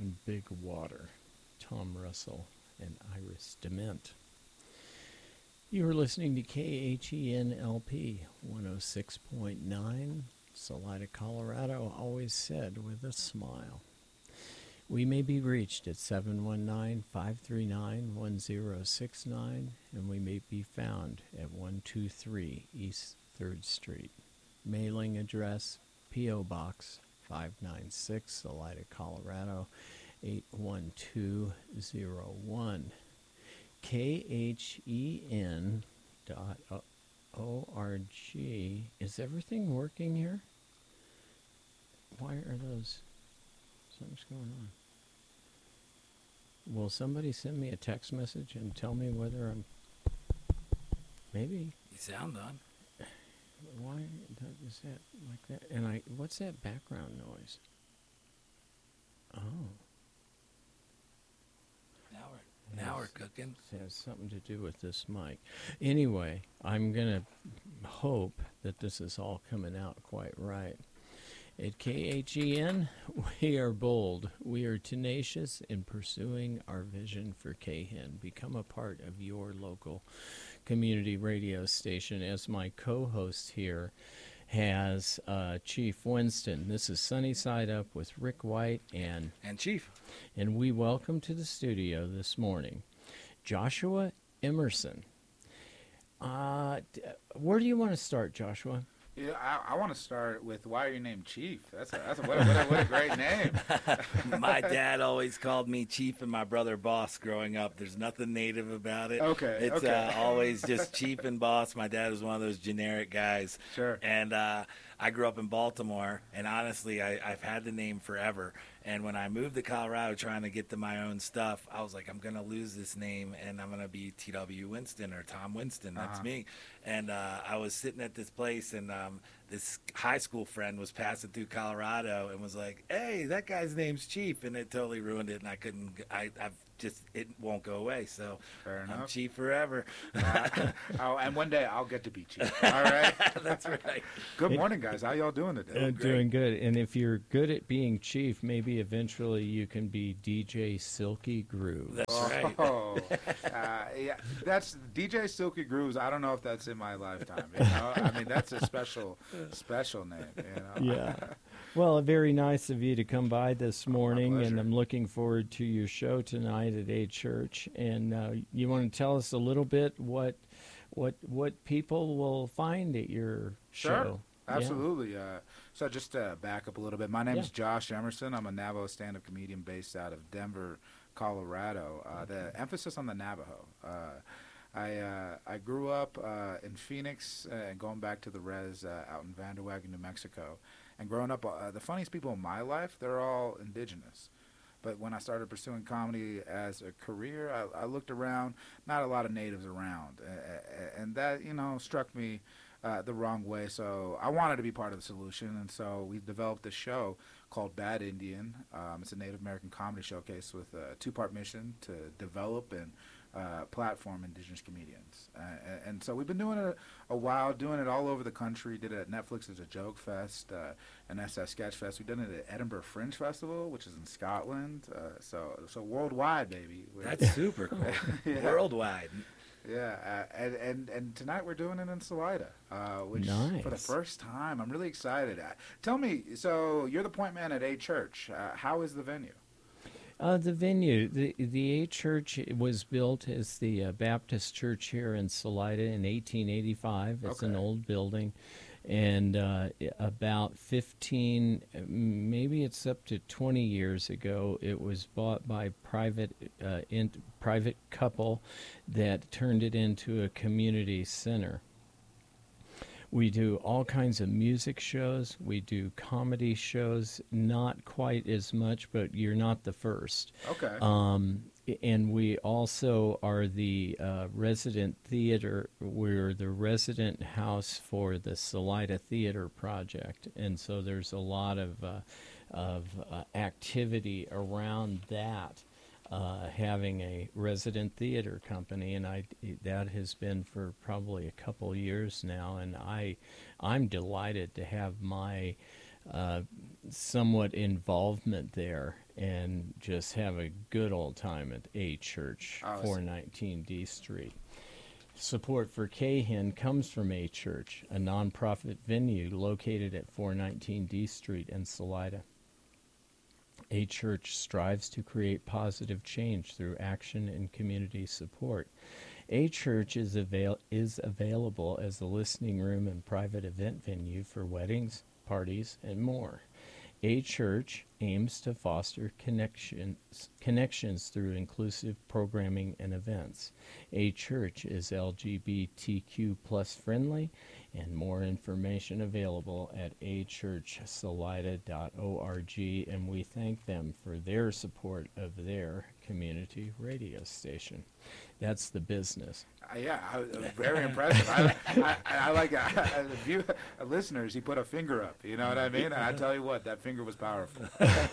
and Big Water, Tom Russell and Iris Dement. You are listening to KHENLP 106.9, Salida, Colorado, always said with a smile. We may be reached at 719-539-1069, and we may be found at 123 East 3rd Street. Mailing address, P.O. Box 596, Salida, Colorado, 81201. KHEN.org. Is everything working here? Why are those... Something's going on. Will somebody send me a text message and tell me whether I'm... Maybe. You sound on. Why is that like that? And what's that background noise? Oh. Now we're cooking. It has something to do with this mic. Anyway, I'm going to hope that this is all coming out quite right. At KHEN, we are bold. We are tenacious in pursuing our vision for KHEN. Become a part of your local community radio station. As my co-host here has Chief Winston. This is Sunny Side Up with Rick White and Chief. And we welcome to the studio this morning Joshua Emerson. Where do you want to start, Joshua? Yeah, I want to start with why are you named Chief? What a great name. My dad always called me Chief and my brother Boss growing up. There's nothing native about it. It's always just Chief and Boss. My dad was one of those generic guys. Sure. And I grew up in Baltimore, and honestly, I've had the name forever. And when I moved to Colorado trying to get to my own stuff, I was like, I'm going to lose this name, and I'm going to be T.W. Winston or Tom Winston. That's me. And I was sitting at this place, and this high school friend was passing through Colorado and was like, hey, that guy's name's Chief. And it totally ruined it, and it won't go away. So Fair enough. I'm Chief forever. And one day I'll get to be Chief. All right? That's right. Good morning, guys. How y'all doing today? Doing good. And if you're good at being Chief, maybe eventually you can be DJ Silky Groove. That's right. Yeah, that's DJ Silky Grooves. I don't know if that's in my lifetime. You know? I mean, that's a special name. You know? Yeah. Well, very nice of you to come by this morning, and I'm looking forward to your show tonight at A Church. And you want to tell us a little bit what people will find at your show? Sure, absolutely. Yeah. So just to back up a little bit, my name is Josh Emerson. I'm a Navajo stand-up comedian based out of Denver, Colorado. The emphasis on the Navajo. I grew up in Phoenix and going back to the res out in Vanderwagen, New Mexico. And growing up, the funniest people in my life, they're all indigenous. But when I started pursuing comedy as a career, I looked around, not a lot of natives around. And that, struck me the wrong way. So I wanted to be part of the solution. And so we developed this show called Bad Indian. It's a Native American comedy showcase with a two-part mission to develop and platform indigenous comedians. And so we've been doing it a while, doing it all over the country. Did it at Netflix as a Joke Fest, an SS Sketch Fest. We've done it at Edinburgh Fringe Festival, which is in Scotland. So worldwide, baby. That's super cool. Yeah. Worldwide. Yeah, and tonight we're doing it in Salida, which Nice. For the first time, I'm really excited. Tell me, so you're the point man at A Church. How is the venue? The venue, the A Church was built as the Baptist Church here in Salida in 1885. It's an old building, and about 15, maybe it's up to 20 years ago, it was bought by private couple that turned it into a community center. We do all kinds of music shows. We do comedy shows, not quite as much, but you're not the first. Okay. And we also are the resident theater. We're the resident house for the Salida Theater Project. And so there's a lot of activity around that. Having a resident theater company, and that has been for probably a couple years now, and I'm delighted to have my somewhat involvement there and just have a good old time at A Church, 419 D Street. Support for KHIN comes from A Church, a nonprofit venue located at 419 D Street in Salida. A Church strives to create positive change through action and community support. A Church is available as a listening room and private event venue for weddings, parties, and more. A Church aims to foster connections through inclusive programming and events. A Church is LGBTQ plus friendly, and more information available at achurchsalida.org, and we thank them for their support of their community radio station. That's the business. Very impressive. I like listeners. He put a finger up. You know what I mean? And I tell you what, that finger was powerful.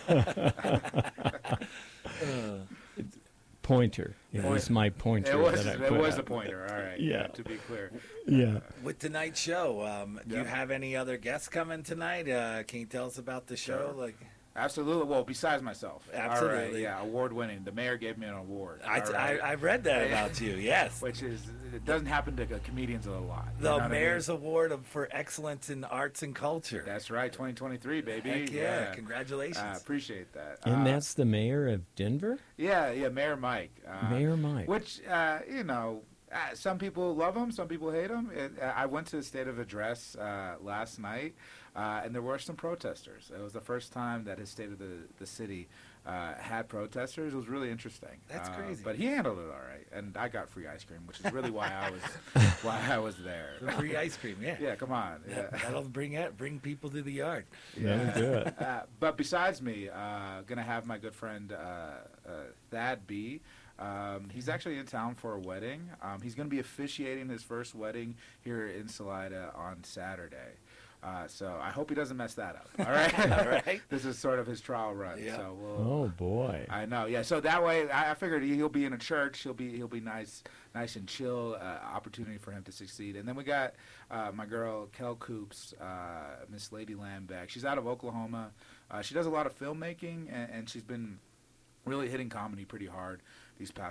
Pointer. It was my pointer. It was a the pointer. All right. Yeah. To be clear. Yeah. With tonight's show, do you have any other guests coming tonight? Can you tell us about the show? Sure. Absolutely. Well, besides myself. Absolutely. All right, yeah, award-winning. The mayor gave me an award. I read that about you, yes. Which it doesn't happen to comedians a lot. The Mayor's Award for Excellence in Arts and Culture. That's right, 2023, baby. Heck yeah, congratulations. I appreciate that. And that's the mayor of Denver? Yeah, Mayor Mike. Mayor Mike. Which, some people love him, some people hate him. I went to the State of Address last night, and there were some protesters. It was the first time that his State of the City had protesters. It was really interesting. That's crazy. But he handled it all right, and I got free ice cream, which is really why I was there. The free ice cream, yeah. Yeah, come on. Yeah. That'll bring people to the yard. Yeah, good. But besides me, gonna have my good friend Thad B. He's actually in town for a wedding. He's going to be officiating his first wedding here in Salida on Saturday. So I hope he doesn't mess that up. All right. All right. This is sort of his trial run. Yeah. So oh boy. I know. Yeah. So that way, I figured he'll be in a church. He'll be nice and chill. Opportunity for him to succeed. And then we got my girl Kel Coops, Miss Lady Lambeck. She's out of Oklahoma. She does a lot of filmmaking, and she's been really hitting comedy pretty hard these past